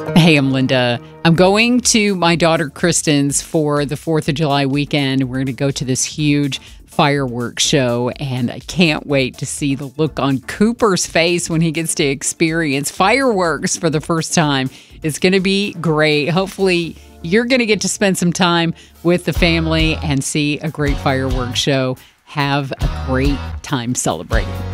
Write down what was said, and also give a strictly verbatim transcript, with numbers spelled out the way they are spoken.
Hey, I'm Linda. I'm going to my daughter Kristen's for the fourth of July weekend. We're going to go to this huge fireworks show, and I can't wait to see the look on Cooper's face when he gets to experience fireworks for the first time. It's going to be great. Hopefully, you're going to get to spend some time with the family and see a great fireworks show. Have a great time celebrating.